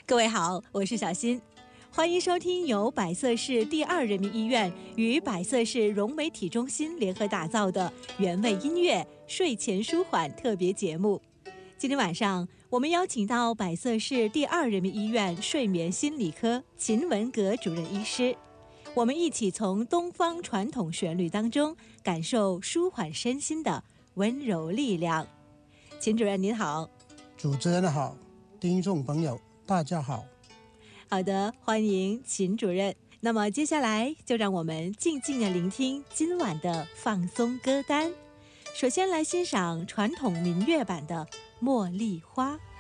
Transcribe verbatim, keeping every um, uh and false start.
各位好，我是小新，欢迎收听由百色市第二人民医院与百色市融媒体中心联合打造的原味音乐睡前舒缓特别节目。今天晚上，我们邀请到百色市第二人民医院睡眠心理科秦文革主任医师，我们一起从东方传统旋律当中感受舒缓身心的温柔力量。秦主任您好。 主持人好，听众朋友大家好。 好的，欢迎秦主任。那么接下来就让我们静静地聆听今晚的放松歌单。首先来欣赏传统民乐版的《茉莉花》。